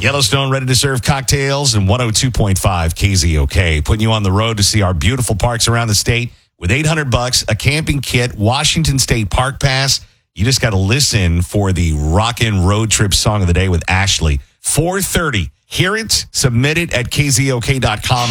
Yellowstone ready to serve cocktails and 102.5 KZOK, putting you on the road to see our beautiful parks around the state with $800, a camping kit, Washington State Park Pass. You just got to listen for the Rockin' Road Trip Song of the Day with Ashley. 4:30. Hear it, submit it at KZOK.com.